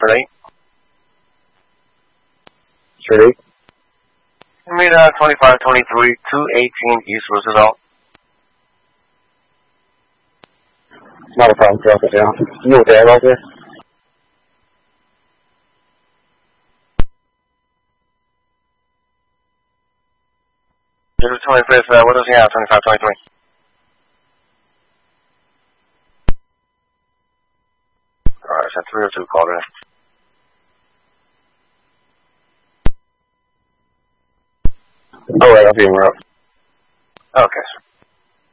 Straight. Straight. Meet 2523, 218 East Roosevelt. Not a problem, drop it down. You okay out there? This is 25th, what does he have, 2523? Alright, so 302 called in. Alright, I'll be in route. Okay, sir.